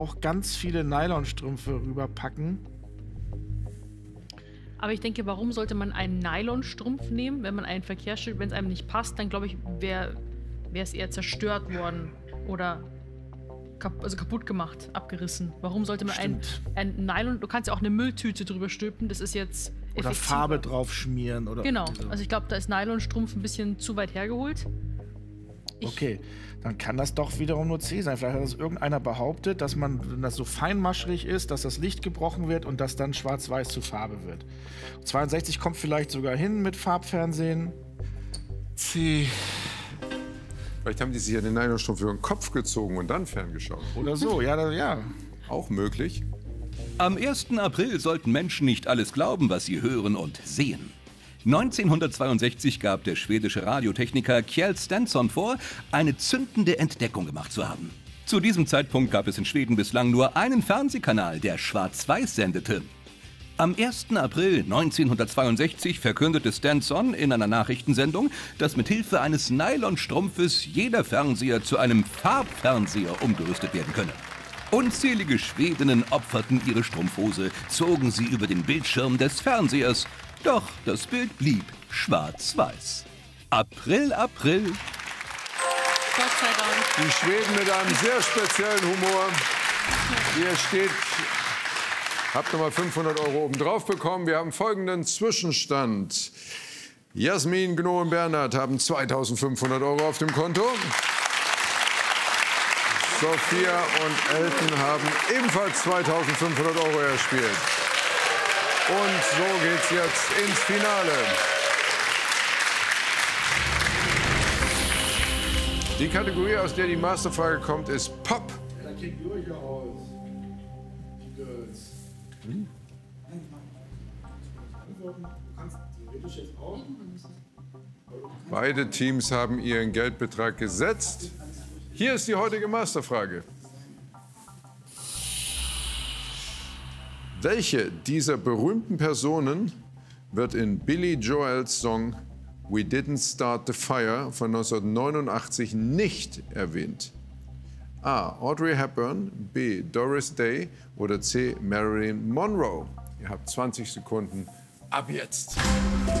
auch ganz viele Nylonstrümpfe rüberpacken. Aber ich denke, warum sollte man einen Nylonstrumpf nehmen, wenn man einen Verkehrsschild, wenn es einem nicht passt, dann glaube ich, wäre es eher zerstört worden oder kaputt gemacht, abgerissen. Warum sollte man ein Nylon, du kannst ja auch eine Mülltüte drüber stülpen, das ist jetzt Oder effektiver. Farbe drauf schmieren. Oder Genau, also ich glaube, da ist Nylonstrumpf ein bisschen zu weit hergeholt. Okay, dann kann das doch wiederum nur C sein. Vielleicht hat das irgendeiner behauptet, dass wenn das so feinmaschrig ist, dass das Licht gebrochen wird und dass dann schwarz-weiß zu Farbe wird. 62 kommt vielleicht sogar hin mit Farbfernsehen. C. Vielleicht haben die sich ja den Nylonstrumpf über den Kopf gezogen und dann ferngeschaut. Oder so, ja. Auch möglich. Am 1. April sollten Menschen nicht alles glauben, was sie hören und sehen. 1962 gab der schwedische Radiotechniker Kjell Stenson vor, eine zündende Entdeckung gemacht zu haben. Zu diesem Zeitpunkt gab es in Schweden bislang nur einen Fernsehkanal, der schwarz-weiß sendete. Am 1. April 1962 verkündete Stenson in einer Nachrichtensendung, dass mit Hilfe eines Nylonstrumpfes jeder Fernseher zu einem Farbfernseher umgerüstet werden könne. Unzählige Schwedinnen opferten ihre Strumpfhose, zogen sie über den Bildschirm des Fernsehers. Doch das Bild blieb schwarz-weiß. April, April. Gott sei Dank. Die Schweden mit einem sehr speziellen Humor. Ihr steht, habt nochmal 500 € obendrauf bekommen. Wir haben folgenden Zwischenstand. Jasmin, Gno und Bernhard haben 2.500 € auf dem Konto. Sophia und Elton haben ebenfalls 2.500 € erspielt. Und so geht's jetzt ins Finale. Die Kategorie, aus der die Masterfrage kommt, ist Pop. Dann kriegt ihr euch ja aus. Die Girls. Du kannst theoretisch jetzt auch. Beide Teams haben ihren Geldbetrag gesetzt. Hier ist die heutige Masterfrage. Welche dieser berühmten Personen wird in Billy Joels Song We Didn't Start the Fire von 1989 nicht erwähnt? A. Audrey Hepburn, B. Doris Day oder C. Marilyn Monroe? Ihr habt 20 Sekunden ab jetzt.